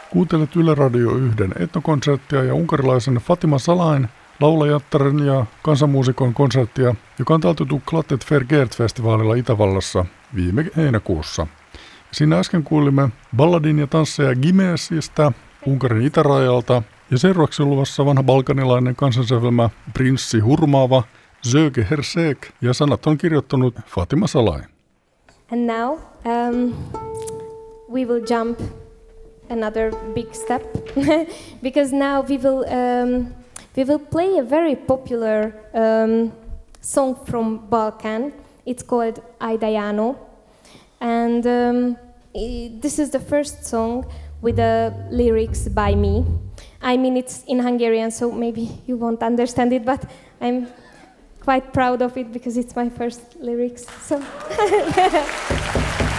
Kuuntelet Yle Radio 1 etnokonserttia ja unkarilaisen Fatima Salain, laulajattaren ja kansanmuusikon konserttia, joka on taltutu Klattet Vergeert-festivaalilla Itävallassa viime heinäkuussa. Siinä äsken kuulimme balladin ja tansseja Gimesistä Unkarin itärajalta ja seuraavaksi on luvassa vanha balkanilainen kansansävelmä Prinssi Hurmaava, Zöge Hersek ja sanat on kirjoittanut Fatima Salai. And now we will jump another big step because now we will play a very popular song from Balkan. It's called Aidajano, and this is the first song with the lyrics by me. I mean, it's in Hungarian, so maybe you won't understand it, but I'm quite proud of it because it's my first lyrics. So.